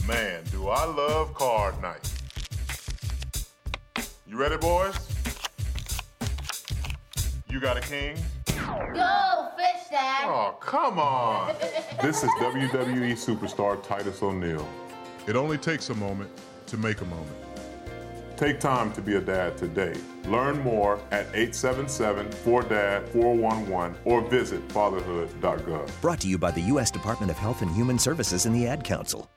Man, do I love card night. You ready, boys? You got a king? Go, fish dad! Oh, come on. This is WWE superstar Titus O'Neil. It only takes a moment to make a moment. Take time to be a dad today. Learn more at 877-4DAD-411 or visit fatherhood.gov. Brought to you by the U.S. Department of Health and Human Services and the Ad Council.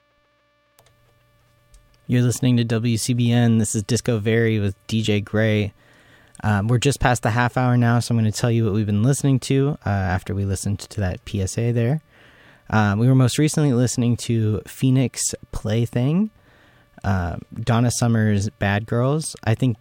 You're listening to WCBN. This is Disco Very with DJ Gray. We're just past the half hour now, so I'm going to tell you what we've been listening to after we listened to that PSA there. We were most recently listening to Phoenix Plaything, Donna Summer's Bad Girls. I think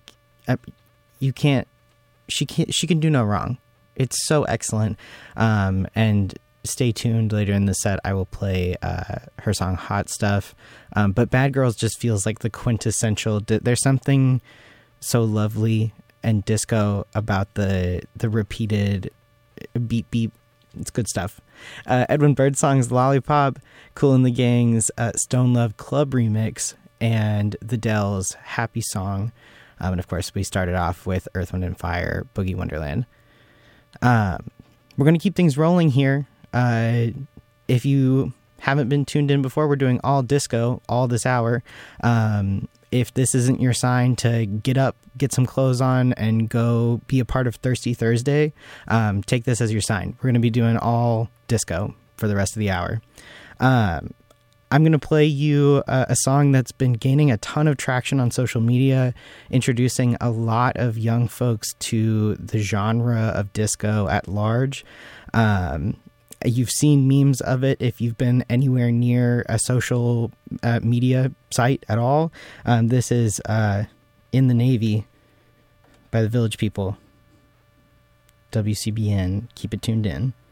she can do no wrong. It's so excellent. And stay tuned later in the set. I will play her song Hot Stuff. But Bad Girls just feels like the quintessential. There's something so lovely and disco about the repeated beep beep. It's good stuff. Edwin Birdsong's Lollipop, Kool and the Gang's Stone Love Club remix, and the Dells' Happy Song. And of course, we started off with Earth, Wind & Fire, Boogie Wonderland. We're going to keep things rolling here. If you haven't been tuned in before, we're doing all disco all this hour. If this isn't your sign to get up, get some clothes on, and go be a part of Thirsty Thursday, take this as your sign. We're going to be doing all disco for the rest of the hour. I'm going to play you a song that's been gaining a ton of traction on social media, introducing a lot of young folks to the genre of disco at large. You've seen memes of it if you've been anywhere near a social media site at all. This is In the Navy by the Village People. WCBN. Keep it tuned in.